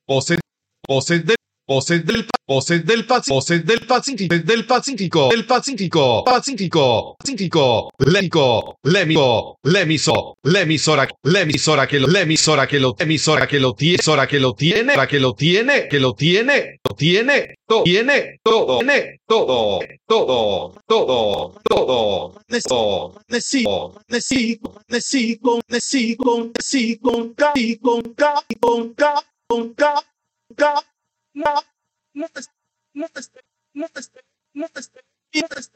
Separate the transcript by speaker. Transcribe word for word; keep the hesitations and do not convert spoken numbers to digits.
Speaker 1: Voces, voces del, voces del, voces del Pacífico, voces del Pacífico, del Pacífico, del Pacífico, Pacífico, Pacífico, Lémico, Lémico, Lemiso, Lemisora, Lemisora que lo, Lemisora que lo, Lemisora que lo tiene, Sora que lo tiene, que lo tiene, que lo tiene, lo tiene, todo, tiene, todo, tiene, todo, todo, todo, todo, todo,
Speaker 2: Necico, Necico, Necico, Necico, Necico, Ca, con Ca, con Ca, con Ca, Ca, no, no, no, no, no, no, no,